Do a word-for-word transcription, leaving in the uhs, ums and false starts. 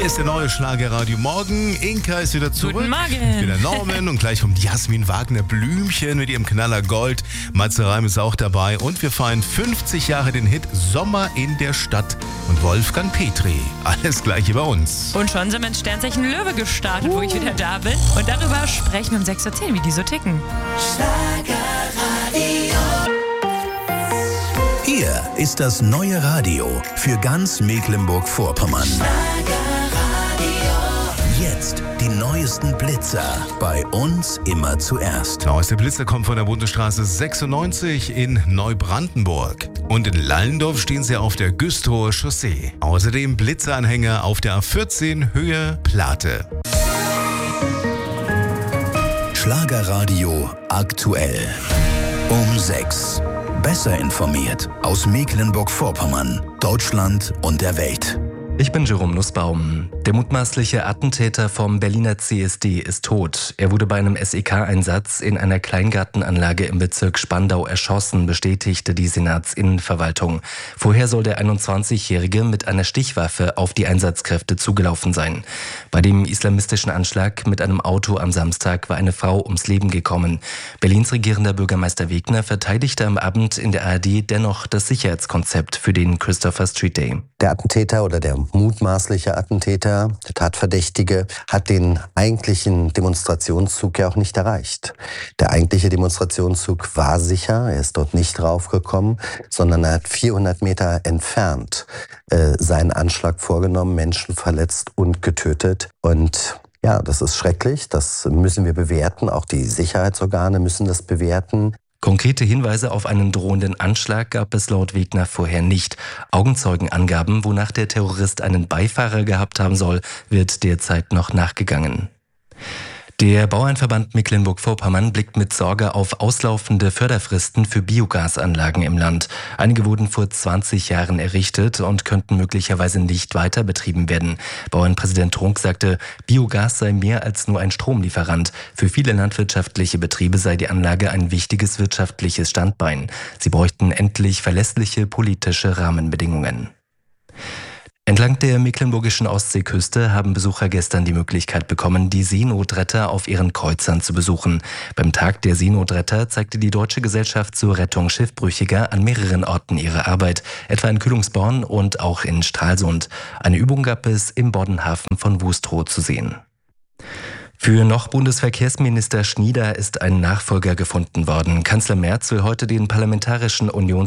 Hier ist der neue Schlagerradio Morgen. Inka ist wieder zurück. Guten Morgen. Wieder Norman und gleich kommt Jasmin Wagner Blümchen mit ihrem Knaller Gold. Matze Reim ist auch dabei und wir feiern fünfzig Jahre den Hit Sommer in der Stadt und Wolfgang Petri. Alles gleich bei uns. Und schon sind wir ins Sternzeichen Löwe gestartet, uh. wo ich wieder da bin. Und darüber sprechen wir um sechs Uhr zehn, wie die so ticken. Schlagerradio. Hier ist das neue Radio für ganz Mecklenburg-Vorpommern. Jetzt die neuesten Blitzer. Bei uns immer zuerst. Der neueste Blitzer kommt von der Bundesstraße sechsundneunzig in Neubrandenburg. Und in Lallendorf stehen sie auf der Güstrower Chaussee. Außerdem Blitzeranhänger auf der A vierzehn Höhe Plate. Schlagerradio aktuell. Um sechs. Besser informiert aus Mecklenburg-Vorpommern, Deutschland und der Welt. Ich bin Jerome Nussbaum. Der mutmaßliche Attentäter vom Berliner C S D ist tot. Er wurde bei einem S E K-Einsatz in einer Kleingartenanlage im Bezirk Spandau erschossen, bestätigte die Senatsinnenverwaltung. Vorher soll der einundzwanzigjährige mit einer Stichwaffe auf die Einsatzkräfte zugelaufen sein. Bei dem islamistischen Anschlag mit einem Auto am Samstag war eine Frau ums Leben gekommen. Berlins regierender Bürgermeister Wegner verteidigte am Abend in der A R D dennoch das Sicherheitskonzept für den Christopher Street Day. Der Attentäter oder der mutmaßliche Attentäter, der Tatverdächtige, hat den eigentlichen Demonstrationszug ja auch nicht erreicht. Der eigentliche Demonstrationszug war sicher, er ist dort nicht raufgekommen, sondern er hat vierhundert Meter entfernt äh, seinen Anschlag vorgenommen, Menschen verletzt und getötet. Und ja, das ist schrecklich, das müssen wir bewerten, auch die Sicherheitsorgane müssen das bewerten. Konkrete Hinweise auf einen drohenden Anschlag gab es laut Wegner vorher nicht. Augenzeugenangaben, wonach der Terrorist einen Beifahrer gehabt haben soll, wird derzeit noch nachgegangen. Der Bauernverband Mecklenburg-Vorpommern blickt mit Sorge auf auslaufende Förderfristen für Biogasanlagen im Land. Einige wurden vor zwanzig Jahren errichtet und könnten möglicherweise nicht weiter betrieben werden. Bauernpräsident Trunk sagte, Biogas sei mehr als nur ein Stromlieferant. Für viele landwirtschaftliche Betriebe sei die Anlage ein wichtiges wirtschaftliches Standbein. Sie bräuchten endlich verlässliche politische Rahmenbedingungen. Entlang der mecklenburgischen Ostseeküste haben Besucher gestern die Möglichkeit bekommen, die Seenotretter auf ihren Kreuzern zu besuchen. Beim Tag der Seenotretter zeigte die Deutsche Gesellschaft zur Rettung Schiffbrüchiger an mehreren Orten ihre Arbeit, etwa in Kühlungsborn und auch in Stralsund. Eine Übung gab es im Boddenhafen von Wustrow zu sehen. Für noch Bundesverkehrsminister Schnieder ist ein Nachfolger gefunden worden. Kanzler Merz will heute den Parlamentarischen Unions